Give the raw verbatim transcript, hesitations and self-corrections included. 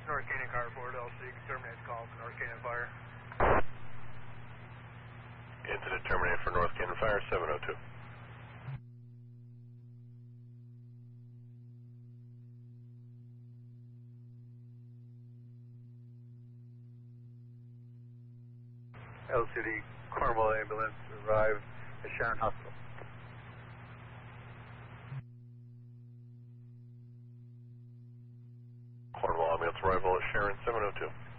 North Canyon Car Ford L C, terminate call for North Canyon Fire. Incident terminate for North Canyon Fire, seven oh two. L C D Cornwall ambulance arrived at Sharon Hospital. Cornwall ambulance arrival at Sharon, seven oh two.